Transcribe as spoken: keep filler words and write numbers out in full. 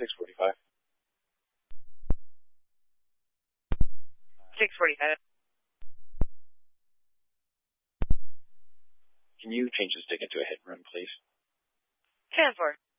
six forty-five. six forty-five. Can you change the stick into a hit and run, please? ten four.